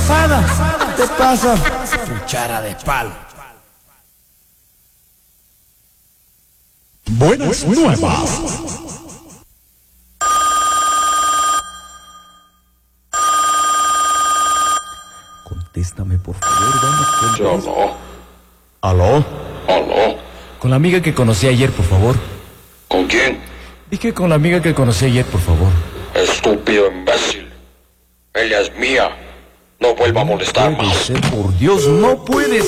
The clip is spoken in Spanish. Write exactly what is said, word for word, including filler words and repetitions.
pasada. ¿Qué te pasa? Cuchara de palo. Buenas nuevas. Contéstame, por favor, vamos. Yo no. ¿Aló? ¿Aló? Con la amiga que conocí ayer, por favor. ¿Con quién? Dije con la amiga que conocí ayer, por favor. Estúpido imbécil. Ella es mía. No vuelva a molestar Puede más. ser, por Dios, no puede